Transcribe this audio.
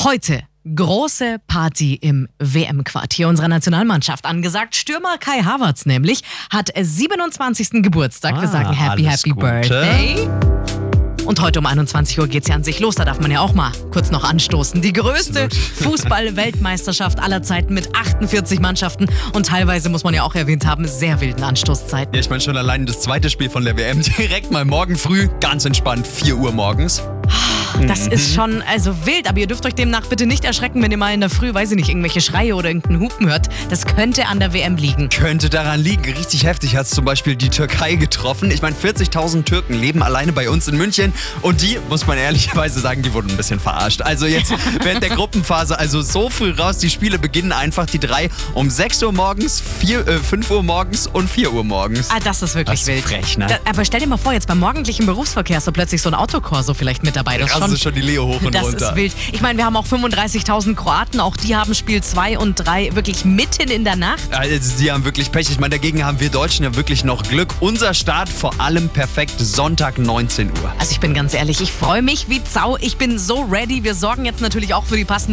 Heute große Party im WM-Quartier unserer Nationalmannschaft angesagt. Stürmer Kai Havertz nämlich hat 27. Geburtstag. Wir sagen Happy Gute. Birthday. Und heute um 21 Uhr geht's ja an sich los. Da darf man ja auch mal kurz noch anstoßen. Die größte Fußball-Weltmeisterschaft aller Zeiten mit 48 Mannschaften und teilweise, muss man ja auch erwähnt haben, sehr wilden Anstoßzeiten. Ja, ich meine schon allein das zweite Spiel von der WM direkt mal morgen früh, ganz entspannt, 4 Uhr morgens. Das ist schon wild, aber ihr dürft euch demnach bitte nicht erschrecken, wenn ihr mal in der Früh, weiß ich nicht, irgendwelche Schreie oder irgendeinen Hupen hört. Das könnte an der WM liegen. Könnte daran liegen. Richtig heftig hat es zum Beispiel die Türkei getroffen. Ich meine, 40.000 Türken leben alleine bei uns in München und die, muss man ehrlicherweise sagen, die wurden ein bisschen verarscht. Also jetzt während der Gruppenphase, also so früh raus, die Spiele beginnen einfach die 3 um 6 Uhr morgens, 5 Uhr morgens und 4 Uhr morgens. Ah, das ist wirklich Das ist wild. frech, ne? Aber stell dir mal vor, jetzt beim morgendlichen Berufsverkehr ist so plötzlich so ein Autokorso vielleicht mit dabei. Das Also schon die Leo hoch und Das runter. ist wild. Ich meine, wir haben auch 35.000 Kroaten. Auch die haben Spiel 2 und 3 wirklich mitten in der Nacht. Also die haben wirklich Pech. Ich meine, dagegen haben wir Deutschen ja wirklich noch Glück. Unser Start vor allem perfekt, Sonntag 19 Uhr. Also ich bin ganz ehrlich, ich freue mich wie Sau. Ich bin so ready. Wir sorgen jetzt natürlich auch für die passende